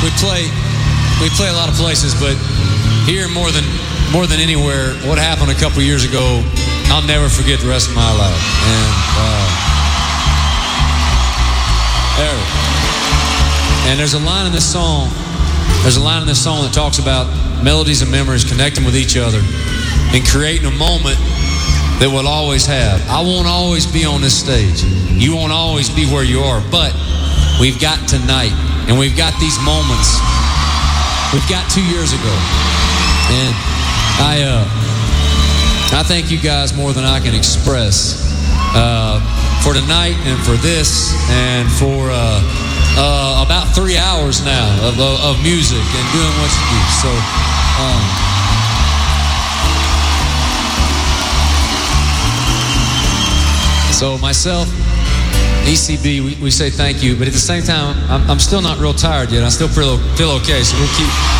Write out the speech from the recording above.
we play a lot of places, but here more than anywhere, what happened a couple years ago, I'll never forget the rest of my life. And there's a line in this song. There's a line in this song that talks about melodies and memories connecting with each other and creating a moment that we'll always have. I won't always be on this stage. You won't always be where you are, but we've got tonight, and we've got these moments. We've got 2 years ago, and I thank you guys more than I can express for tonight and for this and for about 3 hours now of music and doing what you do. So myself, ECB, we say thank you, but at the same time, I'm still not real tired yet. I still feel okay, so we'll keep